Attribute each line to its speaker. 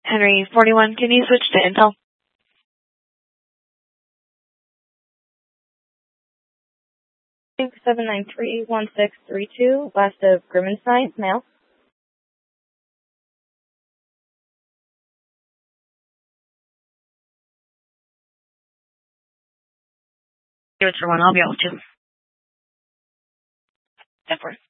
Speaker 1: Henry 41, can you switch to Intel?
Speaker 2: Two 793-1632, last of Grimmenstein, male.
Speaker 1: Give it for one, I'll be able to. That works.